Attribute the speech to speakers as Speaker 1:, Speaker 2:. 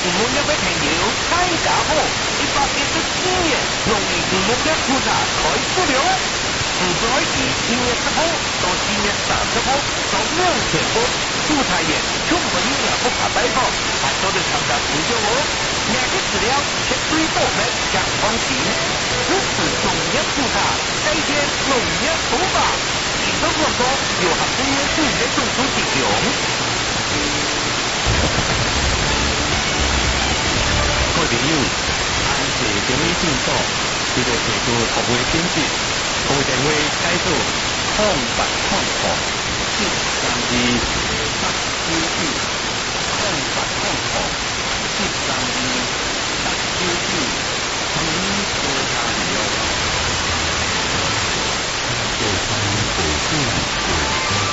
Speaker 1: 母鸟的朋友，大家好！174年农历父母鸟普查开始了，自在于7月10号到7月30号到2天后，普查员全部鸟不怕拜访，还都得参加普查哦。两个资料绝对保密，讲放心。支持农业普查，改变农业方法。以上广告由合作业主的总部提供。各位朋友，安谢中医诊所，为了提高服务品质，服务电话改做0800-732